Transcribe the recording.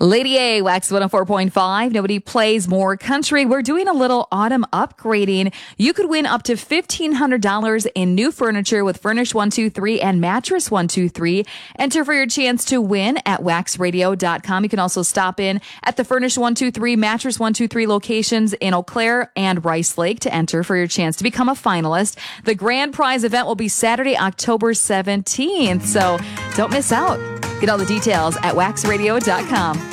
Lady A, Wax 104.5. Nobody plays more country. We're doing a little autumn upgrading. You could win up to $1,500 in new furniture with Furnish 123 and Mattress 123. Enter for your chance to win at waxradio.com. You can also stop in at the Furnish 123, Mattress 123 locations in Eau Claire and Rice Lake to enter for your chance to become a finalist. The grand prize event will be Saturday, October 17th. So don't miss out. Get all the details at waxradio.com.